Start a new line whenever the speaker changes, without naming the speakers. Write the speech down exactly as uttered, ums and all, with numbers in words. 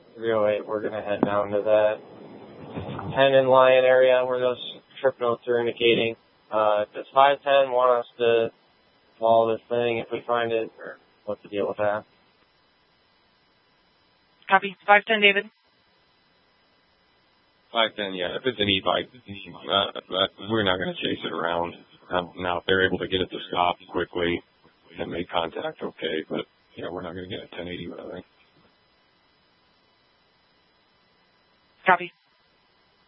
three oh eight, we're going to head down to that ten in Lion area where those trip notes are indicating. Uh, does five ten want us to follow this thing if we find it, or what's the deal with that?
Copy. five ten, David.
five ten, yeah. If it's an e-bike, uh, we're not going to chase it around. Um, now, if they're able to get it to stop quickly and make contact, okay, but, you know, we're not going to get a ten eighty with it.
Copy.